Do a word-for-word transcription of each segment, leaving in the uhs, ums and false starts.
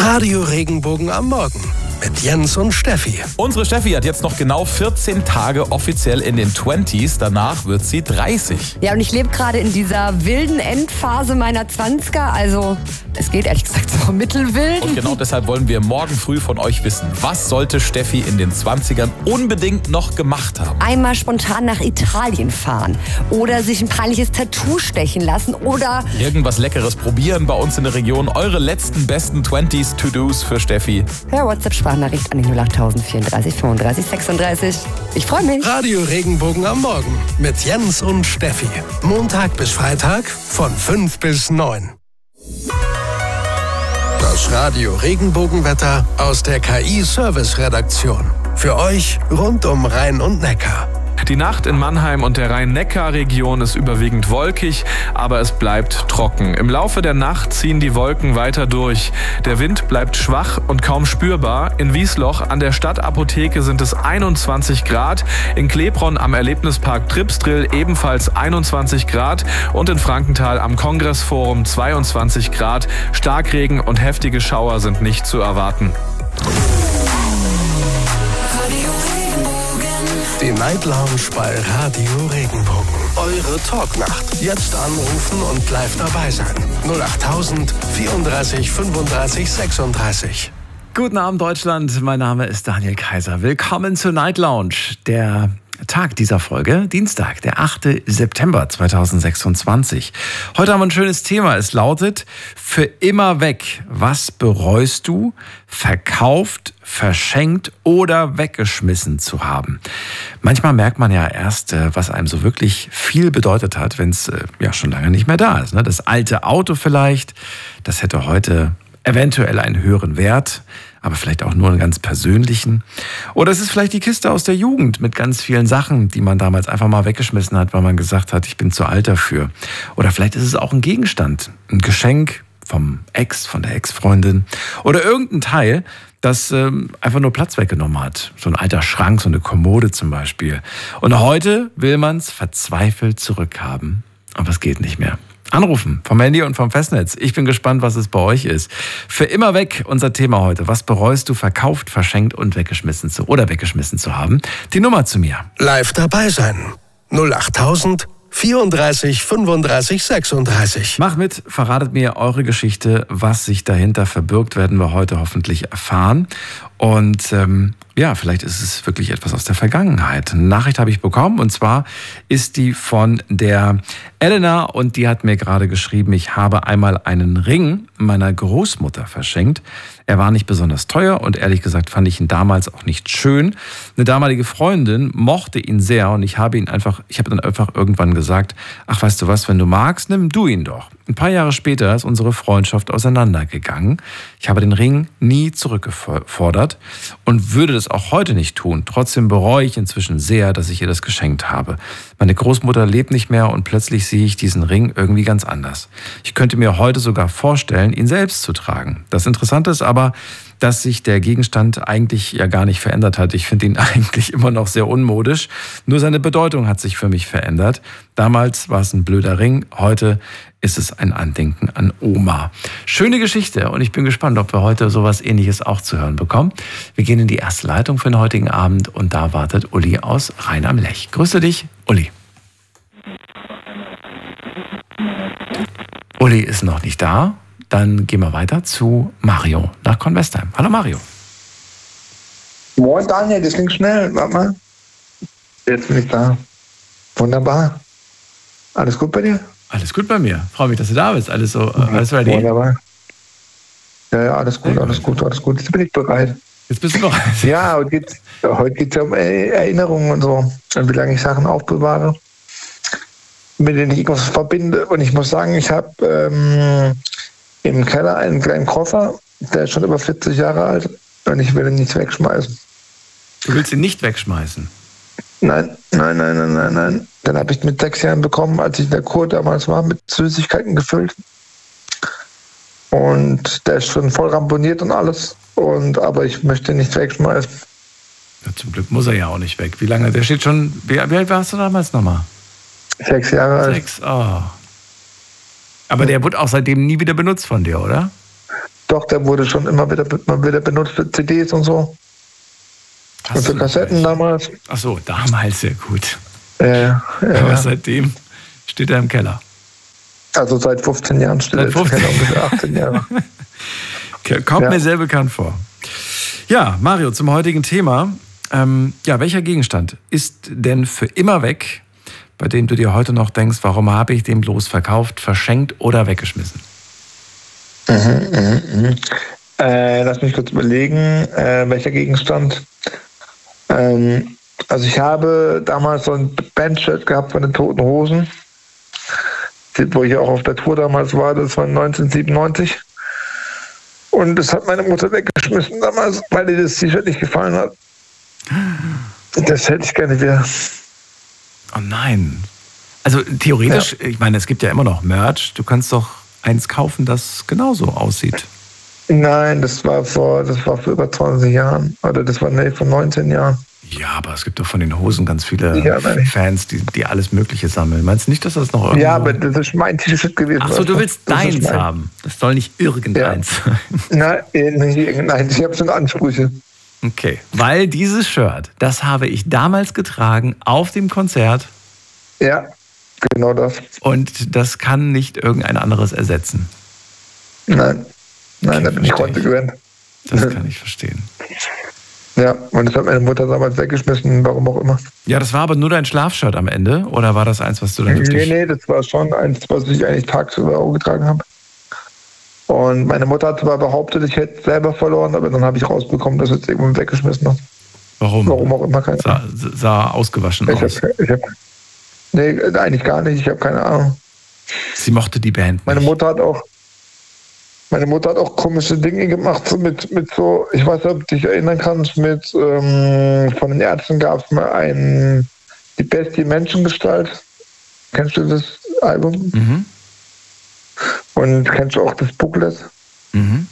Radio Regenbogen am Morgen mit Jens und Steffi. Unsere Steffi hat jetzt noch genau vierzehn Tage offiziell in den zwanzigern. Danach wird sie dreißig. Ja, und ich lebe gerade in dieser wilden Endphase meiner zwanziger. Also es geht ehrlich gesagt so mittelwild. Und genau deshalb wollen wir morgen früh von euch wissen, was sollte Steffi in den zwanzigern unbedingt noch gemacht haben? Einmal spontan nach Italien fahren oder sich ein peinliches Tattoo stechen lassen oder irgendwas Leckeres probieren bei uns in der Region. Eure letzten besten zwanziger To-Dos für Steffi. per WhatsApp-Sprachnachricht an die null acht vierunddreißig fünfunddreißig sechsunddreißig. Ich freue mich. Radio Regenbogen am Morgen mit Jens und Steffi. Montag bis Freitag von fünf bis neun. Das Radio Regenbogenwetter aus der K I-Service-Redaktion. Für euch rund um Rhein und Neckar. Die Nacht in Mannheim und der Rhein-Neckar-Region ist überwiegend wolkig, aber es bleibt trocken. Im Laufe der Nacht ziehen die Wolken weiter durch. Der Wind bleibt schwach und kaum spürbar. In Wiesloch an der Stadtapotheke sind es einundzwanzig Grad, in Klebronn am Erlebnispark Tripsdrill ebenfalls einundzwanzig Grad und in Frankenthal am Kongressforum zweiundzwanzig Grad. Starkregen und heftige Schauer sind nicht zu erwarten. Die Night Lounge bei Radio Regenbogen. Eure Talknacht. Jetzt anrufen und live dabei sein. null acht vierunddreißig fünfunddreißig sechsunddreißig. Guten Abend Deutschland, mein Name ist Daniel Kaiser. Willkommen zur Night Lounge. Der Tag dieser Folge, Dienstag, der achter September zweitausendsechsundzwanzig. Heute haben wir ein schönes Thema. Es lautet: Für immer weg. Was bereust du, verkauft, verschenkt oder weggeschmissen zu haben? Manchmal merkt man ja erst, was einem so wirklich viel bedeutet hat, wenn es ja schon lange nicht mehr da ist. Das alte Auto vielleicht, das hätte heute eventuell einen höheren Wert, aber vielleicht auch nur einen ganz persönlichen. Oder es ist vielleicht die Kiste aus der Jugend mit ganz vielen Sachen, die man damals einfach mal weggeschmissen hat, weil man gesagt hat, ich bin zu alt dafür. Oder vielleicht ist es auch ein Gegenstand, ein Geschenk vom Ex, von der Ex-Freundin. Oder irgendein Teil, das ähm, einfach nur Platz weggenommen hat. So ein alter Schrank, so eine Kommode zum Beispiel. Und heute will man es verzweifelt zurückhaben. Aber es geht nicht mehr. Anrufen vom Handy und vom Festnetz. Ich bin gespannt, was es bei euch ist. Für immer weg unser Thema heute. Was bereust du, verkauft, verschenkt und weggeschmissen zu oder weggeschmissen zu haben? Die Nummer zu mir. Live dabei sein. null acht vierunddreißig fünfunddreißig sechsunddreißig. Macht mit, verratet mir eure Geschichte. Was sich dahinter verbirgt, werden wir heute hoffentlich erfahren. Und ähm, ja, vielleicht ist es wirklich etwas aus der Vergangenheit. Eine Nachricht habe ich bekommen und zwar ist die von der Elena und die hat mir gerade geschrieben, ich habe einmal einen Ring meiner Großmutter verschenkt. Er war nicht besonders teuer und ehrlich gesagt fand ich ihn damals auch nicht schön. Eine damalige Freundin mochte ihn sehr und ich habe ihn einfach, ich habe dann einfach irgendwann gesagt, ach weißt du was, wenn du magst, nimm du ihn doch. Ein paar Jahre später ist unsere Freundschaft auseinandergegangen. Ich habe den Ring nie zurückgefordert und würde das auch heute nicht tun. Trotzdem bereue ich inzwischen sehr, dass ich ihr das geschenkt habe. Meine Großmutter lebt nicht mehr und plötzlich sehe ich diesen Ring irgendwie ganz anders. Ich könnte mir heute sogar vorstellen, ihn selbst zu tragen. Das Interessante ist aber, dass sich der Gegenstand eigentlich ja gar nicht verändert hat. Ich finde ihn eigentlich immer noch sehr unmodisch. Nur seine Bedeutung hat sich für mich verändert. Damals war es ein blöder Ring, heute ist es ein Andenken an Oma. Schöne Geschichte und ich bin gespannt, ob wir heute sowas Ähnliches auch zu hören bekommen. Wir gehen in die erste Leitung für den heutigen Abend und da wartet Uli aus Rhein am Lech. Grüße dich, Uli. Uli ist noch nicht da. Dann gehen wir weiter zu Mario nach Kornwestheim. Hallo Mario. Moin Daniel, das ging schnell. Warte mal. Jetzt bin ich da. Wunderbar. Alles gut bei dir? Alles gut bei mir. Freue mich, dass du da bist. Alles so, äh, alles ready? Wunderbar. Ja, ja, alles gut, alles gut, alles gut. Jetzt bin ich bereit. Jetzt bist du bereit. Ja, heute geht es heute geht's ja um Erinnerungen und so. Und wie lange ich Sachen aufbewahre, mit denen ich irgendwas verbinde. Und ich muss sagen, ich habe ähm, im Keller einen kleinen Koffer, der ist schon über vierzig Jahre alt und ich will ihn nicht wegschmeißen. Du willst ihn nicht wegschmeißen? Nein, nein, nein, nein, nein, nein. Den habe ich mit sechs Jahren bekommen, als ich in der Kur damals war, mit Süßigkeiten gefüllt. Und der ist schon voll ramponiert und alles. Und, aber ich möchte ihn nicht wegschmeißen. Ja, zum Glück muss er ja auch nicht weg. Wie lange? Der steht schon. Wie, wie alt warst du damals nochmal? Sechs Jahre alt. Sechs, oh. Aber der wurde auch seitdem nie wieder benutzt von dir, oder? Doch, der wurde schon immer wieder, immer wieder benutzt für C Ds und so. Hast und für du Kassetten nicht? damals. Ach so, damals, sehr gut. Äh, ja, Aber seitdem steht er im Keller. Also seit fünfzehn Jahren steht Seit er fünfzehn im Keller, ungefähr achtzehn Jahre. Kommt Ja. mir sehr bekannt vor. Ja, Mario, zum heutigen Thema. Ähm, ja, welcher Gegenstand ist denn für immer weg, bei dem du dir heute noch denkst, warum habe ich den bloß verkauft, verschenkt oder weggeschmissen? Mhm, mhm, mhm. Äh, lass mich kurz überlegen, äh, welcher Gegenstand. Ähm, also ich habe damals so ein Bandshirt gehabt von den Toten Hosen, wo ich auch auf der Tour damals war, das war neunzehnhundertsiebenundneunzig. Und das hat meine Mutter weggeschmissen damals, weil ihr das T-Shirt nicht gefallen hat. Das hätte ich gerne wieder. Oh nein. Also theoretisch, ja. Ich meine, es gibt ja immer noch Merch. Du kannst doch eins kaufen, das genauso aussieht. Nein, das war vor, das war vor über zwanzig Jahren. Oder das war nee, vor neunzehn Jahren. Ja, aber es gibt doch von den Hosen ganz viele ja, Fans, die, die alles Mögliche sammeln. Meinst du nicht, dass das noch irgendwo... Ja, aber das ist mein T-Shirt gewesen. Ach so, du willst das deins haben. Das soll nicht irgendeins sein. Ja. Nein, nicht irgendein. Ich habe schon Ansprüche. Okay, weil dieses Shirt, das habe ich damals getragen auf dem Konzert. Ja, genau das. Und das kann nicht irgendein anderes ersetzen. Nein, nein, Okay, da bin ich verstehe ich. konsequent. Das kann ich verstehen. Ja, und das hat meine Mutter damals weggeschmissen, warum auch immer. Ja, das war aber nur dein Schlafshirt am Ende? Oder war das eins, was du dann wirklich... Nee, nee, das war schon eins, was ich eigentlich tagsüber auch getragen habe. Und meine Mutter hat zwar behauptet, ich hätte es selber verloren, aber dann habe ich rausbekommen, dass ich es irgendwann weggeschmissen habe. Warum? Warum auch immer, keine Sah, sah ausgewaschen Ich aus. hab, ich hab, nee, eigentlich gar nicht, ich habe keine Ahnung. Sie mochte die Band Meine nicht. Mutter hat auch Meine Mutter hat auch komische Dinge gemacht, so mit, mit so, ich weiß nicht, ob du dich erinnern kannst, mit, ähm, von den Ärzten gab es mal ein, die Bestie Menschengestalt. Kennst du das Album? Mhm. Und kennst du auch das Booklet? Mhm.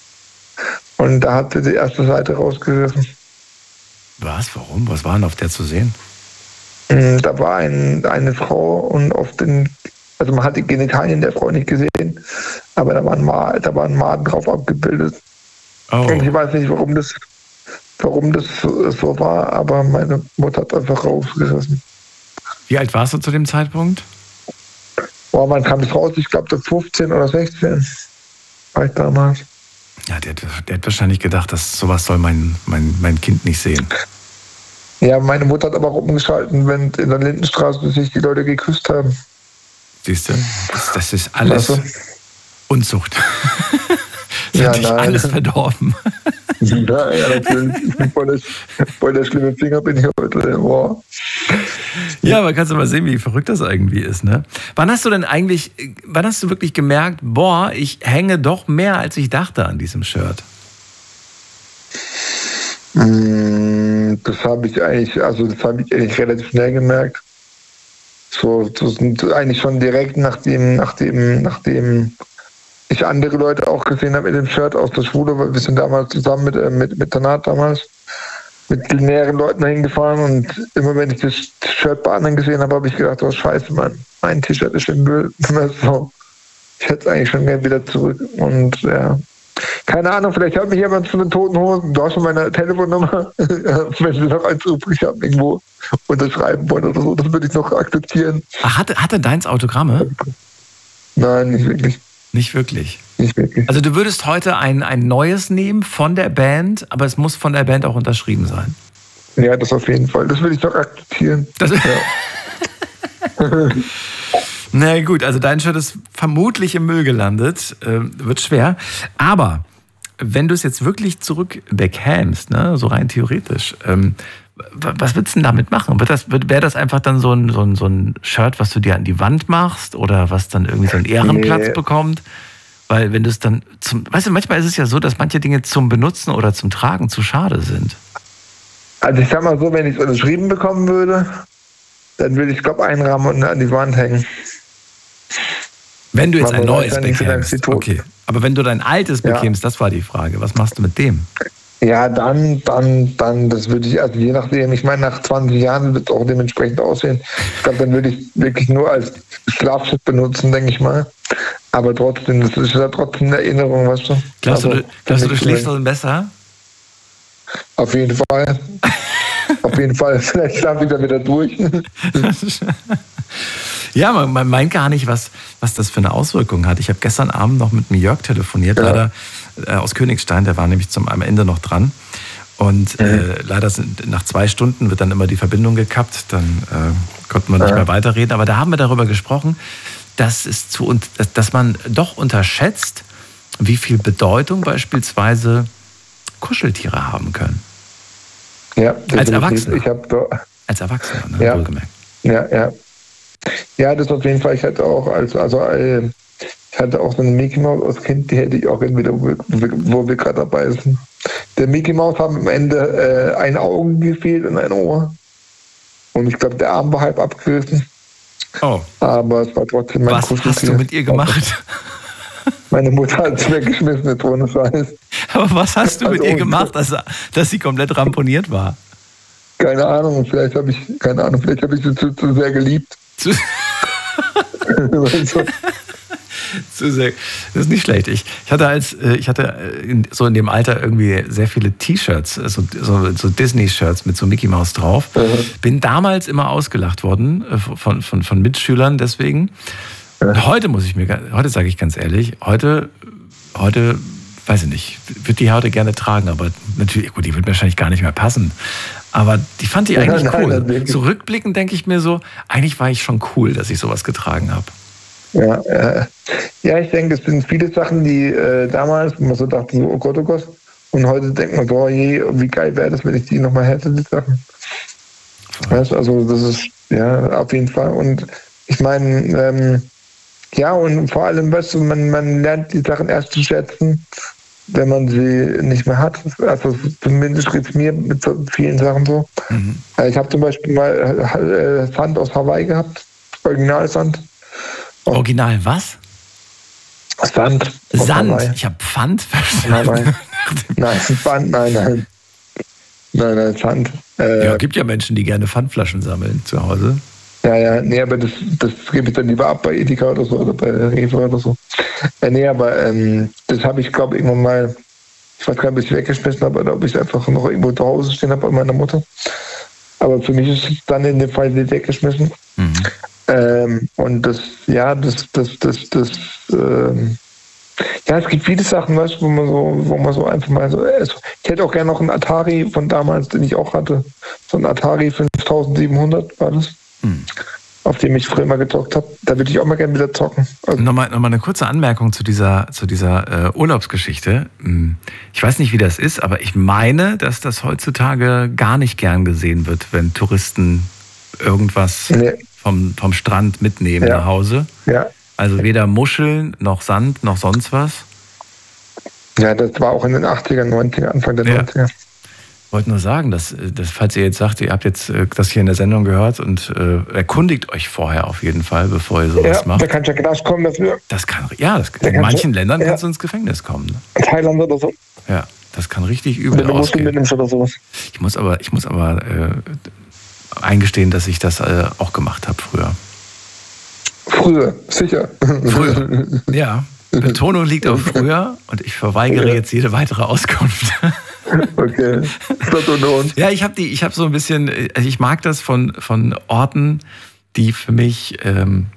Und da hat sie die erste Seite rausgerissen. Was? Warum? Was war denn auf der zu sehen? Mm, Da war ein, eine Frau und auf den, also man hat die Genitalien der Frau nicht gesehen, aber da war ein, Ma, da war ein Maden drauf abgebildet. Oh. Und ich weiß nicht, warum das, warum das so, so war, aber meine Mutter hat einfach rausgerissen. Wie alt warst du zu dem Zeitpunkt? Boah, wann kam das raus? Ich glaube, da fünfzehn oder sechzehn war ich damals. Ja, der, der hat wahrscheinlich gedacht, dass sowas soll mein, mein, mein Kind nicht sehen. Ja, meine Mutter hat aber auch umgeschalten, wenn in der Lindenstraße sich die Leute geküsst haben. Siehst du? Das, das ist alles Also, Unzucht. Das Ja, hat dich nein. alles verdorben. ja, ja, natürlich. Ich bin voll der, voll der schlimme Finger bin ich heute. Boah. Ja, aber kannst du mal sehen, wie verrückt das irgendwie ist, ne? Wann hast du denn eigentlich, wann hast du wirklich gemerkt, boah, ich hänge doch mehr, als ich dachte an diesem Shirt? Mm, Das habe ich eigentlich, also das habe ich eigentlich relativ schnell gemerkt. So, das sind eigentlich schon direkt nachdem, nachdem, nachdem ich andere Leute auch gesehen habe mit dem Shirt aus der Schule, weil wir sind damals zusammen mit, äh, mit, mit Tanat damals mit mehreren Leuten dahin gefahren und immer wenn ich das Shirt bei anderen gesehen habe, habe ich gedacht, oh scheiße, Mann, mein T-Shirt ist im Müll. So, ich hätte es eigentlich schon gerne wieder zurück und ja. Keine Ahnung, vielleicht hört mich jemand von den Toten Hosen. Du hast schon meine Telefonnummer. Wenn sie noch eins übrig haben, irgendwo unterschreiben wollen oder so, das würde ich noch akzeptieren. Ach, hatte, hatte deins Autogramme? Nein, nicht wirklich. Nicht wirklich. Nicht wirklich. Also du würdest heute ein, ein neues nehmen von der Band, aber es muss von der Band auch unterschrieben sein. Ja, das auf jeden Fall. Das würde ich noch akzeptieren. Das Na gut, also dein Shirt ist vermutlich im Müll gelandet. Äh, wird schwer. Aber wenn du es jetzt wirklich zurück bekämst, ne, so rein theoretisch, ähm, was würdest du denn damit machen? Wird das, wäre das einfach dann so ein, so, ein, so ein Shirt, was du dir an die Wand machst oder was dann irgendwie so einen Ehrenplatz Nee. bekommt? Weil wenn du es dann zum, weißt du, manchmal ist es ja so, dass manche Dinge zum Benutzen oder zum Tragen zu schade sind. Also ich sag mal so, wenn ich es unterschrieben bekommen würde, dann würde ich es, glaube ich, einrahmen und an die Wand hängen. Wenn du jetzt Man ein weiß neues ja nicht, wie lange sie bekämst, tot okay. Aber wenn du dein altes Ja. bekämst, das war die Frage. Was machst du mit dem? Ja, dann, dann, dann, das würde ich, also je nachdem, ich meine, nach zwanzig Jahren wird es auch dementsprechend aussehen. Ich glaube, dann würde ich wirklich nur als Schlafschiff benutzen, denke ich mal. Aber trotzdem, das ist ja trotzdem eine Erinnerung, weißt du? Glaubst du, also, du, glaubst du, du schläfst dann besser? Auf jeden Fall. Auf jeden Fall. Vielleicht schlafe ich da wieder durch. Ja, man, man meint gar nicht, was, was das für eine Auswirkung hat. Ich habe gestern Abend noch mit dem Jörg telefoniert, ja. leider äh, aus Königstein, der war nämlich zum, am Ende noch dran. Und mhm. äh, leider sind, nach zwei Stunden wird dann immer die Verbindung gekappt, dann äh, konnte man nicht ja. mehr weiterreden. Aber da haben wir darüber gesprochen, dass, es zu, dass man doch unterschätzt, wie viel Bedeutung beispielsweise Kuscheltiere haben können. Ja, als Erwachsener. Ich hab da, als Erwachsener, ne, ja. wohlgemerkt. Ja, ja. Ja, das auf jeden Fall. Ich hatte auch, als, also äh, ich hatte auch so eine Mickey Mouse als Kind, die hätte ich auch entweder, wo, wo wir gerade dabei sind. Der Mickey Mouse haben am Ende äh, ein Auge gefehlt und ein Ohr. Und ich glaube, der Arm war halb abgerissen. Oh. Aber es war trotzdem mein Was hast du mit ihr gemacht? Meine Mutter hat es weggeschmissen, nicht ohne Scheiß. Aber was hast du mit also, ihr gemacht, dass, dass sie komplett ramponiert war? Keine Ahnung, vielleicht habe ich, keine Ahnung, vielleicht habe ich sie zu, zu sehr geliebt. Zu, zu sehr. Das ist nicht schlecht. Ich, ich hatte als, ich hatte in, so in dem Alter irgendwie sehr viele T-Shirts, so, so, so Disney-Shirts mit so Mickey Mouse drauf. Mhm. Bin damals immer ausgelacht worden von, von, von Mitschülern deswegen. Und heute muss ich mir, heute sage ich ganz ehrlich, heute, heute, weiß ich nicht, würde die heute gerne tragen, aber natürlich, gut, die wird wahrscheinlich gar nicht mehr passen. Aber die fand ich eigentlich ja, cool. Nein, so rückblickend denke ich mir so, eigentlich war ich schon cool, dass ich sowas getragen habe. Ja, äh, ja, ich denke, es sind viele Sachen, die äh, damals, wo man so dachte, so, oh Gott, oh Gott. Und heute denkt man so, oh je, wie geil wäre das, wenn ich die nochmal hätte, die Sachen. Weißt, also das ist, ja, auf jeden Fall. Und ich meine, ähm, ja, und vor allem, weißt du, man, man lernt die Sachen erst zu schätzen, wenn man sie nicht mehr hat. Also zumindest geht es mir mit so vielen Sachen so. Mhm. Ich habe zum Beispiel mal Sand aus Hawaii gehabt, Originalsand. Original was? Sand. Sand? Hawaii. Ich habe Pfand verstanden. Nein, Pfand, nein, nein. Nein, nein, Sand. Äh, ja, gibt ja Menschen, die gerne Pfandflaschen sammeln zu Hause. Ja, ja, nee, aber das, das gebe ich dann lieber ab bei Edeka oder so oder bei Rewe oder so. Äh, nee, aber ähm, das habe ich, glaube ich, irgendwann mal, ich weiß gar nicht, ob ich es weggeschmissen habe oder ob ich es einfach noch irgendwo zu Hause stehen habe bei meiner Mutter. Aber für mich ist es dann in dem Fall nicht weggeschmissen. Mhm. Ähm, und das, ja, das, das, das, das, ähm, ja, es gibt viele Sachen, weißt, wo man so, wo man so einfach mal so, also ich hätte auch gerne noch einen Atari von damals, den ich auch hatte. So ein Atari fünftausendsiebenhundert war das. Hm. Auf dem ich früher mal gezockt habe. Da würde ich auch mal gerne wieder zocken. Also nochmal, nochmal eine kurze Anmerkung zu dieser, zu dieser äh, Urlaubsgeschichte. Ich weiß nicht, wie das ist, aber ich meine, dass das heutzutage gar nicht gern gesehen wird, wenn Touristen irgendwas nee. vom, vom Strand mitnehmen ja. nach Hause. Ja. Also weder Muscheln, noch Sand, noch sonst was. Ja, das war auch in den achtzigern, neunzigern, Anfang der ja. neunziger. Ich wollte nur sagen, dass, dass, falls ihr jetzt sagt, ihr habt jetzt das hier in der Sendung gehört und äh, erkundigt euch vorher auf jeden Fall, bevor ihr sowas ja, macht. Da kann ja Knast kommen dafür. Das kann, ja, das, in manchen so, Ländern ja. kannst du ins Gefängnis kommen. Ne? Thailand oder so. Ja, das kann richtig übel Wenn du ausgehen. Mitnimmst oder sowas. Ich muss aber, ich muss aber äh, eingestehen, dass ich das äh, auch gemacht habe früher. Früher, sicher. Früher, ja. Betonung liegt auf früher und ich verweigere ja. jetzt jede weitere Auskunft. Okay. Ja, ich habe die, ich habe so ein bisschen, also ich mag das von, von Orten, die für mich ähm,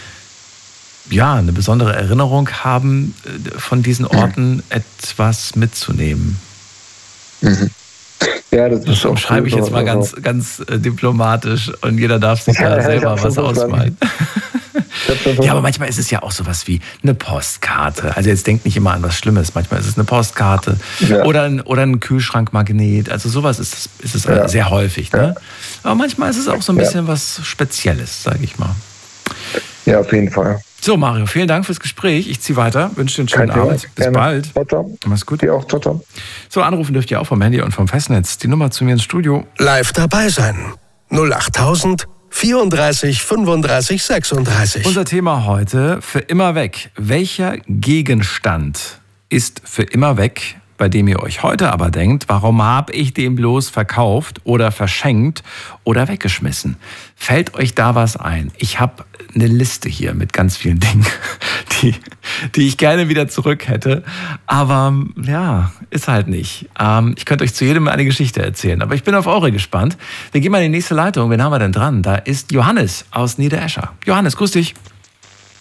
ja eine besondere Erinnerung haben, von diesen Orten mhm. etwas mitzunehmen. Mhm. Ja, das, das ist schreibe ich jetzt mal ganz, ganz äh, diplomatisch und jeder darf sich da selber was ausmalen. Ja, aber manchmal ist es ja auch sowas wie eine Postkarte. Also jetzt denkt nicht immer an was Schlimmes. Manchmal ist es eine Postkarte ja. oder, ein, oder ein Kühlschrankmagnet. Also sowas ist es, ist es ja. sehr häufig. Ne? Aber manchmal ist es auch so ein bisschen ja. was Spezielles, sage ich mal. Ja, auf jeden Fall. So, Mario, vielen Dank fürs Gespräch. Ich ziehe weiter. Wünsche dir einen schönen Kein Abend. Thema. Bis Gerne. bald. Ciao, ciao. Mach's gut. Dir auch. Ciao, ciao. So, anrufen dürft ihr auch vom Handy und vom Festnetz. Die Nummer zu mir ins Studio. Live dabei sein. null achttausend vierunddreißig fünfunddreißig sechsunddreißig. Unser Thema heute, für immer weg. Welcher Gegenstand ist für immer weg bei dem ihr euch heute aber denkt, warum habe ich den bloß verkauft oder verschenkt oder weggeschmissen? Fällt euch da was ein? Ich habe eine Liste hier mit ganz vielen Dingen, die, die ich gerne wieder zurück hätte. Aber ja, ist halt nicht. Ähm, ich könnte euch zu jedem eine Geschichte erzählen, aber ich bin auf eure gespannt. Wir gehen mal in die nächste Leitung. Wen haben wir denn dran? Da ist Johannes aus Niederescher. Johannes, grüß dich.